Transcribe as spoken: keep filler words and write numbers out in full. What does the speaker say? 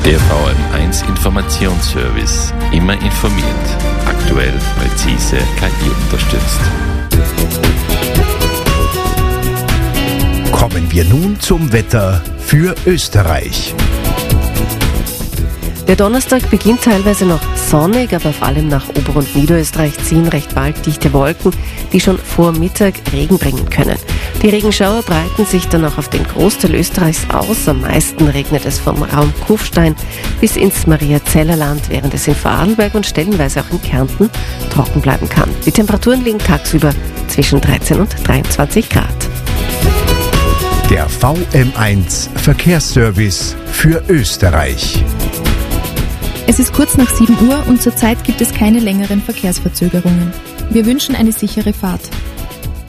Der V M eins Informationsservice. Immer informiert. Aktuell, präzise, K I unterstützt. Kommen wir nun zum Wetter für Österreich. Der Donnerstag beginnt teilweise noch sonnig, aber vor allem nach Ober- und Niederösterreich ziehen recht bald dichte Wolken, die schon vor Mittag Regen bringen können. Die Regenschauer breiten sich dann auch auf den Großteil Österreichs aus. Am meisten regnet es vom Raum Kufstein bis ins Mariazellerland, während es in Vorarlberg und stellenweise auch in Kärnten trocken bleiben kann. Die Temperaturen liegen tagsüber zwischen dreizehn und dreiundzwanzig Grad. Der V M eins Verkehrsservice für Österreich. Es ist kurz nach sieben Uhr und zurzeit gibt es keine längeren Verkehrsverzögerungen. Wir wünschen eine sichere Fahrt.